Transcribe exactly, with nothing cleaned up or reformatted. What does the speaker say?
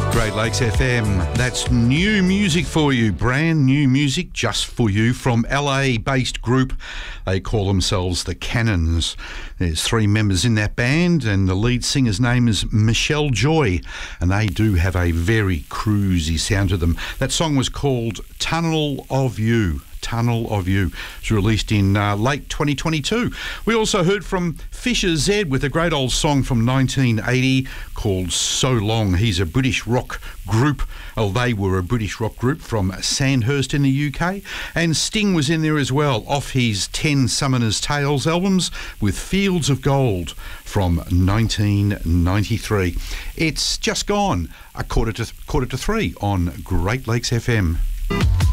Great Lakes F M. That's new music for you, brand new music just for you from L A-based group. They call themselves the Cannons. There's three members in that band and the lead singer's name is Michelle Joy, and they do have a very cruisy sound to them. That song was called Tunnel of You. Tunnel of You. It was released in uh, late twenty twenty-two. We also heard from Fisher Zed with a great old song from nineteen eighty called So Long. He's a British rock group. Oh, they were a British rock group from Sandhurst in the U K. And Sting was in there as well, off his ten Summoner's Tales albums with Fields of Gold from nineteen ninety-three. It's just gone a quarter to quarter to three on Great Lakes F M.